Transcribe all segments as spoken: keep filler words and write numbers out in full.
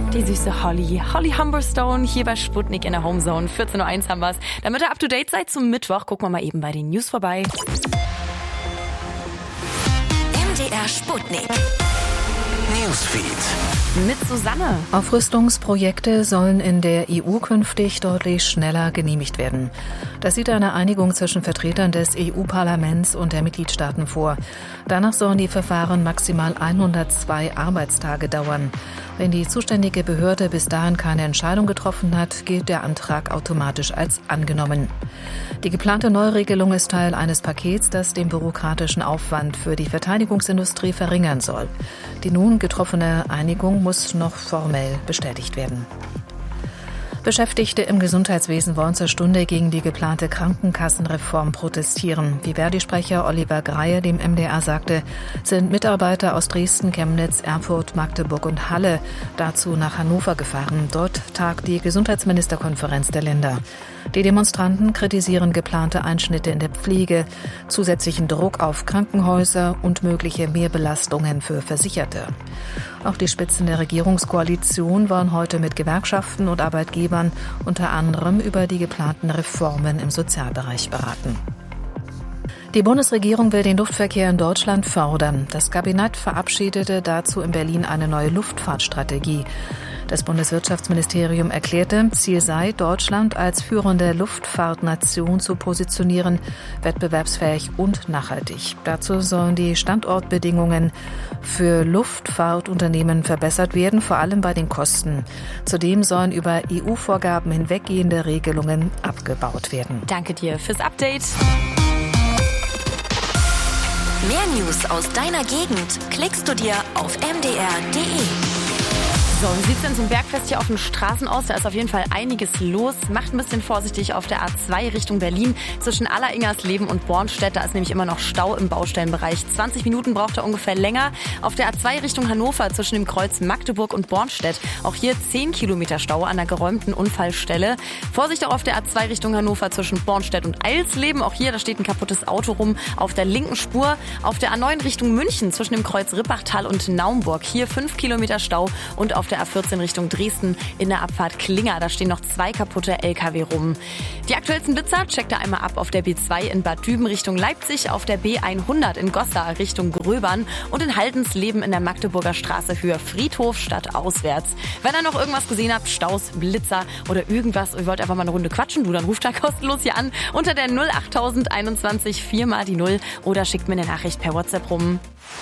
Die süße Holly. Holly Humberstone hier bei Sputnik in der Homezone. vierzehn Uhr eins haben wir's. Damit ihr up to date seid zum Mittwoch, gucken wir mal eben bei den News vorbei. M D R Sputnik. Newsfeed. Mit Susanne. Aufrüstungsprojekte sollen in der E U künftig deutlich schneller genehmigt werden. Das sieht eine Einigung zwischen Vertretern des E U-Parlaments und der Mitgliedstaaten vor. Danach sollen die Verfahren maximal hundertzwei Arbeitstage dauern. Wenn die zuständige Behörde bis dahin keine Entscheidung getroffen hat, gilt der Antrag automatisch als angenommen. Die geplante Neuregelung ist Teil eines Pakets, das den bürokratischen Aufwand für die Verteidigungsindustrie verringern soll. Die nun getroffene Einigung muss noch formell bestätigt werden. Beschäftigte im Gesundheitswesen wollen zur Stunde gegen die geplante Krankenkassenreform protestieren. Wie Verdi-Sprecher Oliver Greie dem M D R sagte, sind Mitarbeiter aus Dresden, Chemnitz, Erfurt, Magdeburg und Halle dazu nach Hannover gefahren. Dort tagt die Gesundheitsministerkonferenz der Länder. Die Demonstranten kritisieren geplante Einschnitte in der Pflege, zusätzlichen Druck auf Krankenhäuser und mögliche Mehrbelastungen für Versicherte. Auch die Spitzen der Regierungskoalition wollen heute mit Gewerkschaften und Arbeitgebern unter anderem über die geplanten Reformen im Sozialbereich beraten. Die Bundesregierung will den Luftverkehr in Deutschland fördern. Das Kabinett verabschiedete dazu in Berlin eine neue Luftfahrtstrategie. Das Bundeswirtschaftsministerium erklärte, Ziel sei, Deutschland als führende Luftfahrtnation zu positionieren, wettbewerbsfähig und nachhaltig. Dazu sollen die Standortbedingungen für Luftfahrtunternehmen verbessert werden, vor allem bei den Kosten. Zudem sollen über E U-Vorgaben hinweggehende Regelungen abgebaut werden. Danke dir fürs Update. Mehr News aus deiner Gegend klickst du dir auf m d r punkt d e. So, wie sieht's denn zum Bergfest hier auf den Straßen aus? Da ist auf jeden Fall einiges los. Macht ein bisschen vorsichtig auf der A zwei Richtung Berlin zwischen Alleringersleben und Bornstedt. Da ist nämlich immer noch Stau im Baustellenbereich. zwanzig Minuten braucht er ungefähr länger. Auf der A zwei Richtung Hannover zwischen dem Kreuz Magdeburg und Bornstedt. Auch hier zehn Kilometer Stau an der geräumten Unfallstelle. Vorsicht auch auf der A zwei Richtung Hannover zwischen Bornstedt und Eilsleben. Auch hier, da steht ein kaputtes Auto rum auf der linken Spur. Auf der A neun Richtung München zwischen dem Kreuz Rippachtal und Naumburg. Hier fünf Kilometer Stau und auf der A vierzehn Richtung Dresden in der Abfahrt Klinger. Da stehen noch zwei kaputte L K W rum. Die aktuellsten Blitzer checkt ihr einmal ab auf der B zwei in Bad Düben Richtung Leipzig, auf der B hundert in Goslar Richtung Gröbern und in Haldensleben in der Magdeburger Straße für Friedhof statt auswärts. Wenn ihr noch irgendwas gesehen habt, Staus, Blitzer oder irgendwas, ihr wollt einfach mal eine Runde quatschen, du, dann ruft da kostenlos hier an unter der null achttausend einundzwanzig vier mal die null oder schickt mir eine Nachricht per WhatsApp rum.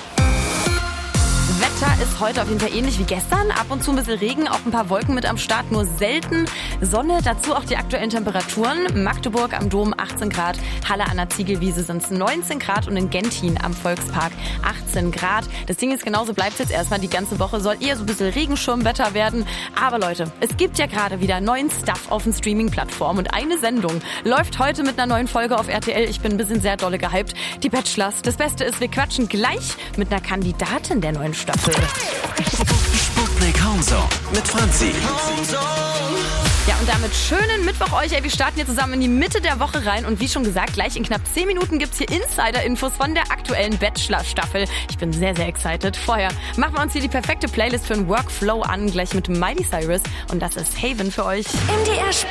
Wetter ist heute auf jeden Fall ähnlich wie gestern. Ab und zu ein bisschen Regen, auch ein paar Wolken mit am Start, nur selten Sonne. Dazu auch die aktuellen Temperaturen. Magdeburg am Dom achtzehn Grad, Halle an der Ziegelwiese sind es neunzehn Grad und in Gentin am Volkspark achtzehn Grad. Das Ding ist, genauso bleibt es jetzt erstmal. Die ganze Woche soll eher so ein bisschen Regenschirmwetter werden. Aber Leute, es gibt ja gerade wieder neuen Stuff auf den Streaming-Plattformen und eine Sendung läuft heute mit einer neuen Folge auf R T L. Ich bin ein bisschen sehr dolle gehypt. Die Bachelors. Das Beste ist, wir quatschen gleich mit einer Kandidatin der neuen Staffel. Sputnik Homezone mit Franzi. Ja, und damit schönen Mittwoch euch. Ey, wir starten hier zusammen in die Mitte der Woche rein. Und wie schon gesagt, gleich in knapp zehn Minuten gibt's hier Insider-Infos von der aktuellen Bachelor-Staffel. Ich bin sehr, sehr excited. Vorher machen wir uns hier die perfekte Playlist für einen Workflow an, gleich mit Miley Cyrus. Und das ist Haven für euch. M D R